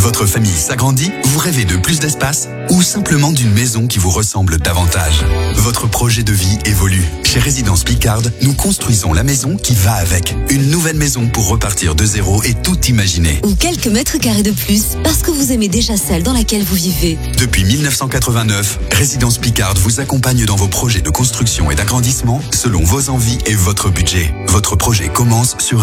Votre famille s'agrandit? Vous rêvez de plus d'espace? Ou simplement d'une maison qui vous ressemble davantage? Votre projet de vie évolue. Chez Résidence Picard, nous construisons la maison qui va avec. Une nouvelle maison pour repartir de zéro et tout imaginer. Ou quelques mètres carrés de plus, parce que vous aimez déjà celle dans laquelle vous vivez. Depuis 1989, Résidence Picard vous accompagne dans vos projets de construction et d'agrandissement selon vos envies et votre budget. Votre projet commence sur